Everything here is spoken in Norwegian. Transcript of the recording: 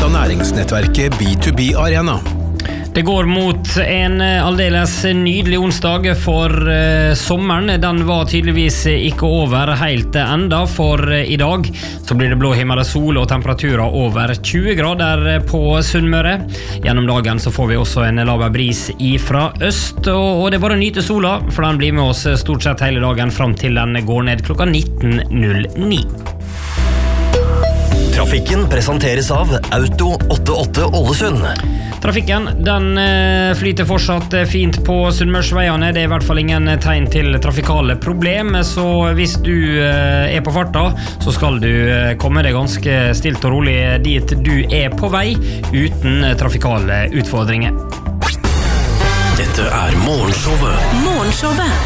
av næringsnettverket B2B Arena. Det går mot en aldeles nydelig onsdag for sommeren. Den var tydeligvis ikke over helt enda, for i dag så blir det blå himmel og sol og temperaturer over 20 grader på Sunnmøre. Gjennom dagen så får vi også en laber bris ifra øst, og det er bare å nyte sola, for den blir med oss stort sett hele dagen frem til den går ned klokka 19.09. Trafikken presenteres av Auto 88 Ålesund. Trafikken, den flyter fortsatt fint på Sunnmørsveiene. Det er i hvert fall ingen tegn til trafikale problem, så hvis du er på farta, så skal du komme deg ganske stilt og rolig dit du er på vei, uten trafikale utfordringer. Dette er Morgenshowet.